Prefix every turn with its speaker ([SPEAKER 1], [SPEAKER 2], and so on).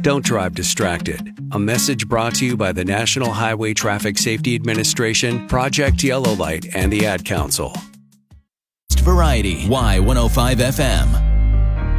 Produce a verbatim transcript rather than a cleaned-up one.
[SPEAKER 1] Don't drive distracted. A message brought to you by the National Highway Traffic Safety Administration, Project Yellow Light, and the Ad Council.
[SPEAKER 2] Variety, Y one oh five F M.